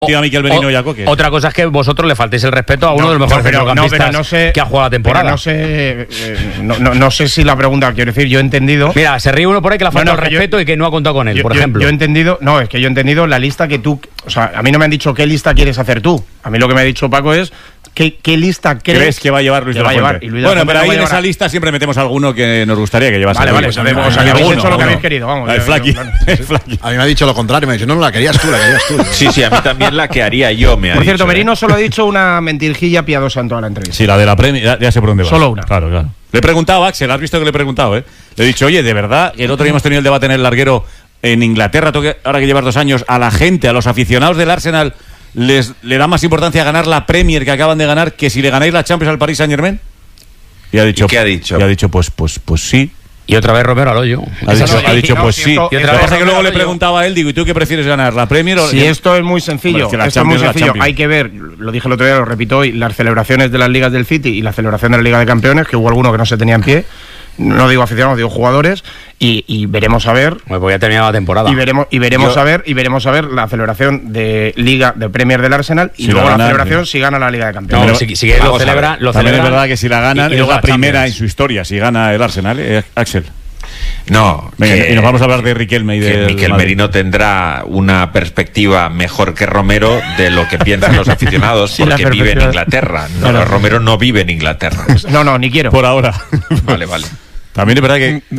a Miquel Merino y a Coque. Otra cosa es que vosotros le faltéis el respeto a uno de los mejores centrocampistas que ha jugado la temporada. No sé si la pregunta, quiero decir, yo he entendido. Mira, se ríe uno por ahí que le ha faltado el respeto y que no ha contado con él, por ejemplo. Yo he entendido, es que yo he entendido la lista que tú. O sea, a mí no me han dicho qué lista quieres hacer tú. A mí lo que me ha dicho Paco es ¿qué lista crees que va a llevar Luis de la Fuente? Bueno, pero ahí en esa lista siempre metemos alguno que nos gustaría que llevase. Vale, o sea, que habéis hecho lo que habéis querido, vamos. El Flaqui. A mí me ha dicho lo contrario, me ha dicho, no, la querías tú. Sí, a mí también la que haría yo, me ha dicho. Por cierto, Merino solo ha dicho una mentirjilla piadosa en toda la entrevista. Sí, la de la Premier, ya sé por dónde va. Solo una. Claro. Le he preguntado a Axel, has visto que le he preguntado, Le he dicho, oye, de verdad, el otro día hemos tenido el debate en el larguero en Inglaterra, ahora que llevas 2 años, a la gente, a los aficionados del Arsenal, le da más importancia a ganar la Premier que acaban de ganar que si le ganáis la Champions al Paris Saint-Germain. Y ha dicho, ¿y qué ha dicho? Y ha dicho, pues sí. Y otra vez Romero al hoyo. Ha dicho pues sí. Lo que pasa es que luego le preguntaba a él, digo, ¿y tú qué prefieres ganar, la Premier o...? Si esto es muy sencillo, hay que ver, lo dije el otro día, lo repito hoy, las celebraciones de las ligas del City y la celebración de la Liga de Campeones, que hubo alguno que no se tenía en pie. No digo aficionados, digo jugadores, y veremos a ver. Pues voy a terminar la temporada. Y veremos a ver la celebración de Liga de Premier del Arsenal y luego la celebración si gana la Liga de Campeones. No, si lo celebra. También es verdad que si la ganan es la primera en su historia, si gana el Arsenal, Axel. No, y nos vamos a hablar de Riquelme y de Miquel Merino tendrá una perspectiva mejor que Romero de lo que piensan los aficionados, sí, porque vive en Inglaterra. Romero no vive en Inglaterra. No, ni quiero. Por ahora. Vale. También es verdad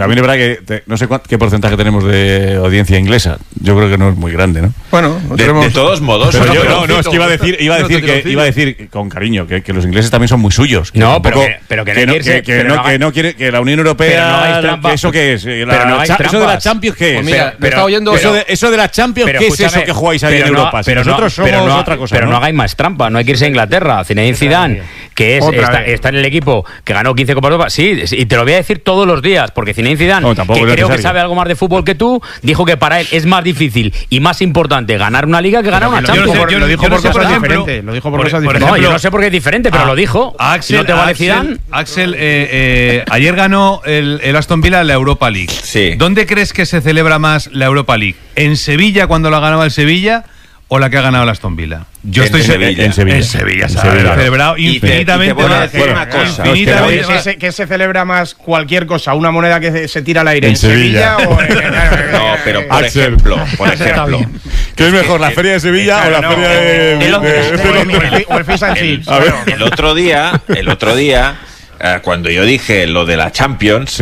que no sé qué porcentaje tenemos de audiencia inglesa. Yo creo que no es muy grande, ¿no? Bueno, de todos modos. Pero es que iba a decir con cariño que los ingleses también son muy suyos. No, pero que no quiere que la Unión Europea. ¿Eso qué es? Eso de la Champions, ¿qué es? Pues mira, me está oyendo. Eso de la Champions, ¿qué es eso que jugáis ahí en Europa? Si nosotros somos otra cosa. Pero no hagáis más trampa, no hay que irse a Inglaterra. Zinedine Zidane, que está en el equipo que ganó 15 Copas de Europa. Sí, y te lo voy a decir todos los días, porque Zinedine Zidane, que creo que sabe algo más de fútbol que tú, dijo que para él es más difícil y más importante ganar una liga que ganar una Champions. Lo dijo por cosas diferentes. Lo dijo por cosas diferentes. No, yo no sé por qué es diferente, pero lo dijo. Axel, ¿no te vale Zidane? Axel, ayer ganó el Aston Villa la Europa League. Sí. ¿Dónde crees que se celebra más la Europa League? ¿En Sevilla cuando la ganaba el Sevilla o la que ha ganado el Aston Villa? Yo estoy en Sevilla. Se ha celebrado infinitamente te voy a decir una cosa. ¿Qué se celebra más cualquier cosa? ¿Una moneda que se tira al aire en Sevilla o no, pero por ejemplo. ¿Qué es mejor, la feria de Sevilla o la feria de Londres? O el Fish and Chips. El otro día, cuando yo dije lo de la Champions,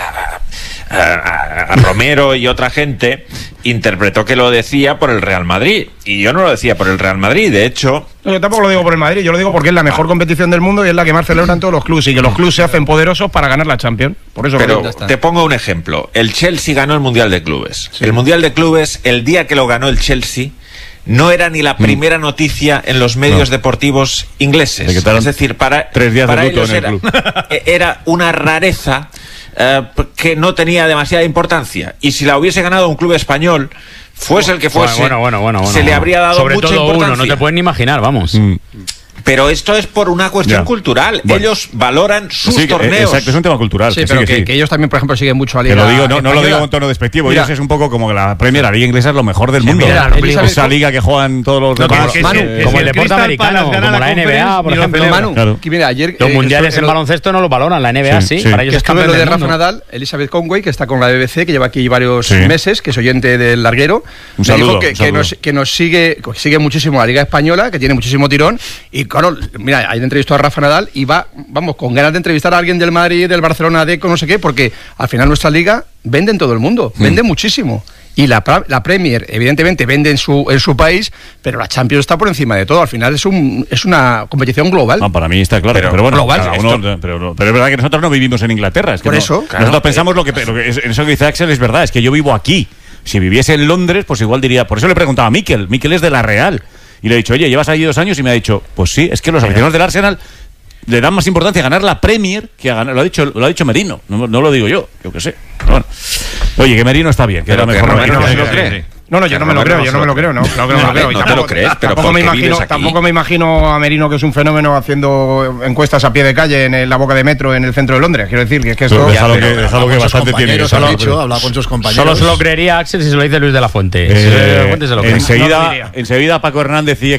a Romero y otra gente interpretó que lo decía por el Real Madrid, y yo no lo decía por el Real Madrid. De hecho, yo tampoco lo digo por el Madrid, yo lo digo porque es la mejor competición del mundo y es la que más celebran todos los clubes, y que los clubes se hacen poderosos para ganar la Champions. Por eso. Pero te pongo un ejemplo. El Chelsea ganó el Mundial de Clubes. El Mundial de Clubes, el día que lo ganó el Chelsea, no era ni la primera noticia en los medios deportivos ingleses. Es decir, para 3 días de luto en el club. Era una rareza que no tenía demasiada importancia, y si la hubiese ganado un club español, fuese el que fuese, se le habría dado sobre mucha todo importancia. No te pueden ni imaginar, vamos. Pero esto es por una cuestión cultural. Bueno. Ellos valoran sus torneos. Exacto, es un tema cultural. Sí, pero que ellos también, por ejemplo, siguen mucho a Liga. Te lo digo, no lo digo con tono despectivo. Ellos es un poco como que la Premier, la Liga Inglesa es lo mejor del mundo. Esa liga que juegan todos los demás. Como el deporte americano, como la NBA, por ejemplo. Los mundiales en baloncesto no lo valoran, la NBA sí. Para ellos es campeón del mundo. Rafa Nadal, Elizabeth Conway, que está con la BBC, que lleva aquí varios meses, que es oyente del larguero. Un saludo. Que nos sigue muchísimo la Liga Española, que tiene muchísimo tirón. Y claro, mira, ahí entrevistó a Rafa Nadal y vamos, con ganas de entrevistar a alguien del Madrid, del Barcelona, de no sé qué, porque al final nuestra liga vende en todo el mundo, vende muchísimo. Y la Premier, evidentemente, vende en su país, pero la Champions está por encima de todo. Al final es una competición global. No, para mí está claro. Pero bueno, global. Pero es verdad que nosotros no vivimos en Inglaterra. Es que por eso. Nosotros pensamos lo que eso que dice Axel es verdad, es que yo vivo aquí. Si viviese en Londres, pues igual diría. Por eso le preguntaba a Miquel. Miquel es de La Real. Y le he dicho, oye, llevas allí 2 años, y me ha dicho, pues sí, es que los aficionados del Arsenal le dan más importancia a ganar la Premier que a ganar. Lo ha dicho Merino, no lo digo yo qué sé. Bueno. Oye, que Merino está bien, que era mejor. Romero no se lo cree. No, yo no me lo creo, no. Claro que no me lo creo. No te lo crees, pero tampoco me imagino a Merino, que es un fenómeno, haciendo encuestas a pie de calle en la boca de metro en el centro de Londres. Quiero decir que es que esto... Es algo que bastante tiene. Habla con sus compañeros. Solo se lo creería Axel si se lo dice Luis de la Fuente. Enseguida Paco Hernández y